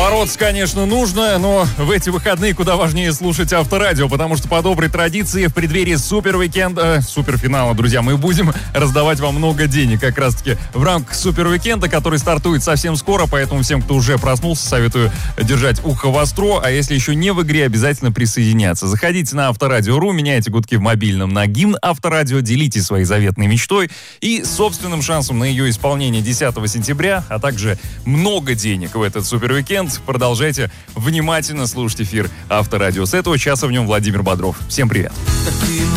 Бороться, конечно, нужно, но в эти выходные куда важнее слушать Авторадио, потому что по доброй традиции в преддверии суперфинала, друзья, мы будем раздавать вам много денег как раз-таки в рамках супервикенда, который стартует совсем скоро, поэтому всем, кто уже проснулся, советую держать ухо востро, а если еще не в игре, обязательно присоединяться. Заходите на Авторадио.ру, меняйте гудки в мобильном на гимн Авторадио, делитесь своей заветной мечтой и собственным шансом на ее исполнение 10 сентября, а также много денег в этот супервикенд. Продолжайте внимательно слушать эфир Авторадио. С этого часа в нем Владимир Бодров. Всем привет.